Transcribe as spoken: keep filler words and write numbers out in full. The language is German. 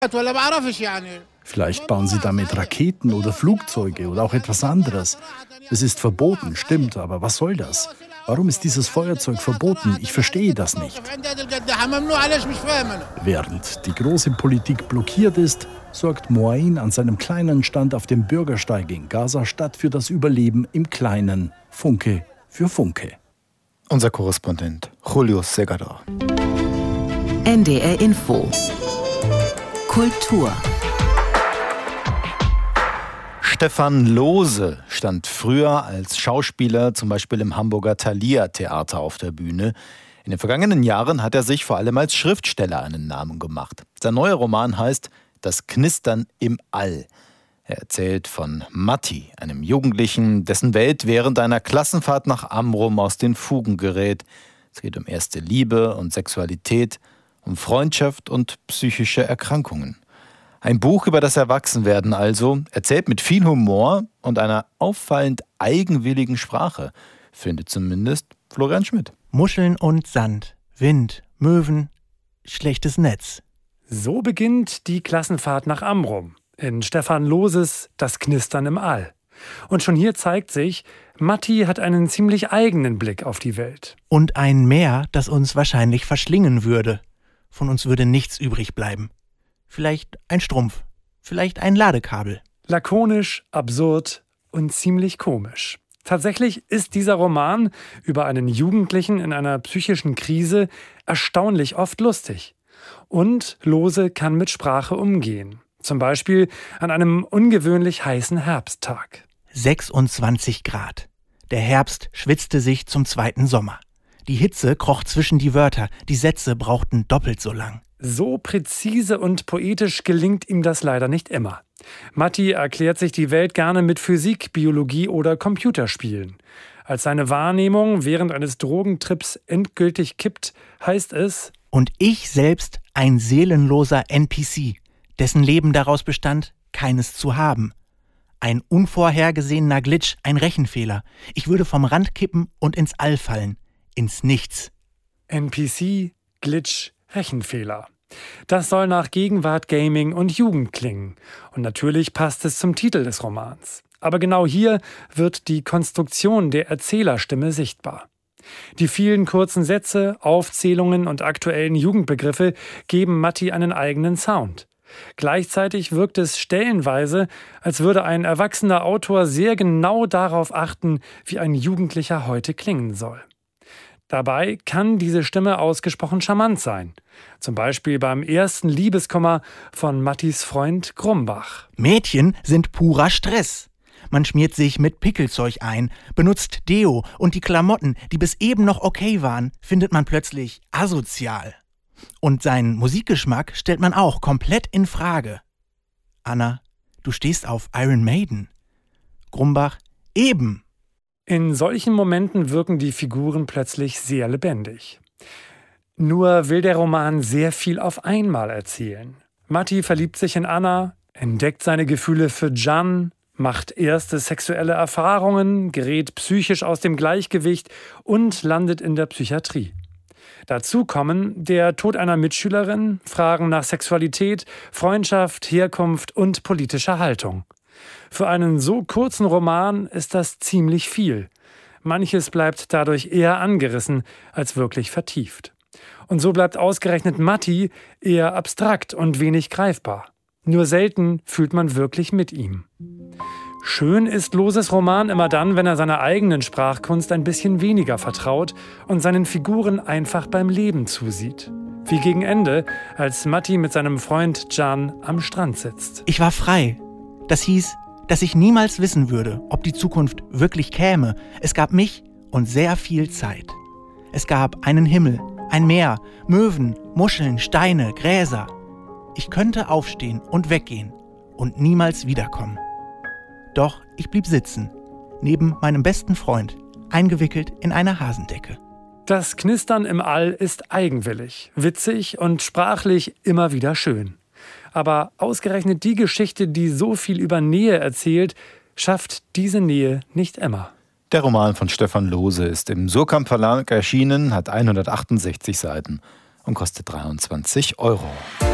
Vielleicht bauen sie damit Raketen oder Flugzeuge oder auch etwas anderes. Es ist verboten, stimmt, aber was soll das? Warum ist dieses Feuerzeug verboten? Ich verstehe das nicht. Während die große Politik blockiert ist, sorgt Moain an seinem kleinen Stand auf dem Bürgersteig in Gaza-Stadt für das Überleben im Kleinen. Funke für Funke. Unser Korrespondent Julio Segador. N D R Info. Kultur. Stefan Lohse stand früher als Schauspieler zum Beispiel im Hamburger Thalia-Theater auf der Bühne. In den vergangenen Jahren hat er sich vor allem als Schriftsteller einen Namen gemacht. Sein neuer Roman heißt Das Knistern im All. Er erzählt von Matti, einem Jugendlichen, dessen Welt während einer Klassenfahrt nach Amrum aus den Fugen gerät. Es geht um erste Liebe und Sexualität, um Freundschaft und psychische Erkrankungen. Ein Buch über das Erwachsenwerden also, erzählt mit viel Humor und einer auffallend eigenwilligen Sprache, findet zumindest Florian Schmidt. Muscheln und Sand, Wind, Möwen, schlechtes Netz. So beginnt die Klassenfahrt nach Amrum in Stefan Lohses Das Knistern im All. Und schon hier zeigt sich, Matti hat einen ziemlich eigenen Blick auf die Welt. Und ein Meer, das uns wahrscheinlich verschlingen würde. Von uns würde nichts übrig bleiben. Vielleicht ein Strumpf, vielleicht ein Ladekabel. Lakonisch, absurd und ziemlich komisch. Tatsächlich ist dieser Roman über einen Jugendlichen in einer psychischen Krise erstaunlich oft lustig. Und Lohse kann mit Sprache umgehen. Zum Beispiel an einem ungewöhnlich heißen Herbsttag. sechsundzwanzig Grad. Der Herbst schwitzte sich zum zweiten Sommer. Die Hitze kroch zwischen die Wörter, die Sätze brauchten doppelt so lang. So präzise und poetisch gelingt ihm das leider nicht immer. Matti erklärt sich die Welt gerne mit Physik, Biologie oder Computerspielen. Als seine Wahrnehmung während eines Drogentrips endgültig kippt, heißt es: Und ich selbst ein seelenloser N P C, dessen Leben daraus bestand, keines zu haben. Ein unvorhergesehener Glitch, ein Rechenfehler. Ich würde vom Rand kippen und ins All fallen. Ins Nichts. N P C, Glitch, Rechenfehler. Das soll nach Gegenwart, Gaming und Jugend klingen. Und natürlich passt es zum Titel des Romans. Aber genau hier wird die Konstruktion der Erzählerstimme sichtbar. Die vielen kurzen Sätze, Aufzählungen und aktuellen Jugendbegriffe geben Matti einen eigenen Sound. Gleichzeitig wirkt es stellenweise, als würde ein erwachsener Autor sehr genau darauf achten, wie ein Jugendlicher heute klingen soll. Dabei kann diese Stimme ausgesprochen charmant sein. Zum Beispiel beim ersten Liebeskummer von Mattis Freund Grumbach. Mädchen sind purer Stress. Man schmiert sich mit Pickelzeug ein, benutzt Deo und die Klamotten, die bis eben noch okay waren, findet man plötzlich asozial. Und seinen Musikgeschmack stellt man auch komplett in Frage. Anna, du stehst auf Iron Maiden. Grumbach, eben. In solchen Momenten wirken die Figuren plötzlich sehr lebendig. Nur will der Roman sehr viel auf einmal erzählen. Matti verliebt sich in Anna, entdeckt seine Gefühle für Can, macht erste sexuelle Erfahrungen, gerät psychisch aus dem Gleichgewicht und landet in der Psychiatrie. Dazu kommen der Tod einer Mitschülerin, Fragen nach Sexualität, Freundschaft, Herkunft und politischer Haltung. Für einen so kurzen Roman ist das ziemlich viel. Manches bleibt dadurch eher angerissen als wirklich vertieft. Und so bleibt ausgerechnet Matti eher abstrakt und wenig greifbar. Nur selten fühlt man wirklich mit ihm. Schön ist Lohses Roman immer dann, wenn er seiner eigenen Sprachkunst ein bisschen weniger vertraut und seinen Figuren einfach beim Leben zusieht. Wie gegen Ende, als Matti mit seinem Freund Can am Strand sitzt. Ich war frei. Das hieß, dass ich niemals wissen würde, ob die Zukunft wirklich käme. Es gab mich und sehr viel Zeit. Es gab einen Himmel, ein Meer, Möwen, Muscheln, Steine, Gräser. Ich könnte aufstehen und weggehen und niemals wiederkommen. Doch ich blieb sitzen, neben meinem besten Freund, eingewickelt in eine Hasendecke. Das Knistern im All ist eigenwillig, witzig und sprachlich immer wieder schön. Aber ausgerechnet die Geschichte, die so viel über Nähe erzählt, schafft diese Nähe nicht immer. Der Roman von Stefan Lohse ist im Surkamp Verlag erschienen, hat hundertachtundsechzig Seiten und kostet dreiundzwanzig Euro.